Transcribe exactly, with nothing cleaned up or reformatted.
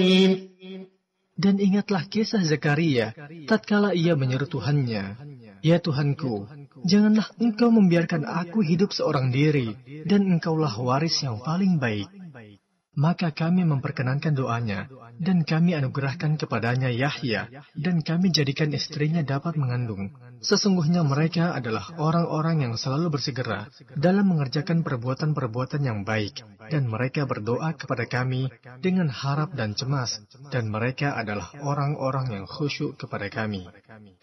Dan ingatlah kisah Zakaria, tatkala ia menyeru Tuhannya, "Ya Tuhanku, janganlah Engkau membiarkan aku hidup seorang diri, dan Engkaulah waris yang paling baik." Maka kami memperkenankan doanya, dan kami anugerahkan kepadanya Yahya, dan kami jadikan istrinya dapat mengandung. Sesungguhnya mereka adalah orang-orang yang selalu bersegera dalam mengerjakan perbuatan-perbuatan yang baik, dan mereka berdoa kepada kami dengan harap dan cemas, dan mereka adalah orang-orang yang khusyuk kepada kami.